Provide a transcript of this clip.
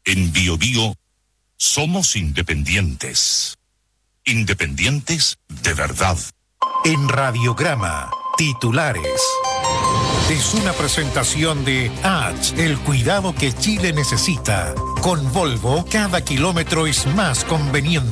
En Bio Bio somos independientes. Independientes de verdad. En Radiograma, titulares. Es una presentación de H, el cuidado que Chile necesita. Con Volvo, cada kilómetro es más conveniente.